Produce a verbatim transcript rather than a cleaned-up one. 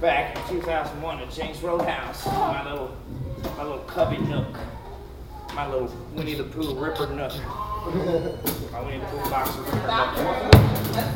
back in two thousand one at James Roadhouse. My little, my little cubby nook. My little Winnie the Pooh Ripper nook. My Winnie the Pooh box of Ripper nook.